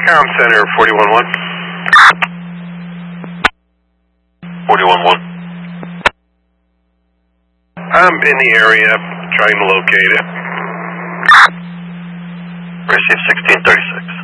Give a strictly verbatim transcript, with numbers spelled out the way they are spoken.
Com Center, forty-one one. forty-one one. I'm in the area, trying to locate it. Receive sixteen thirty-six.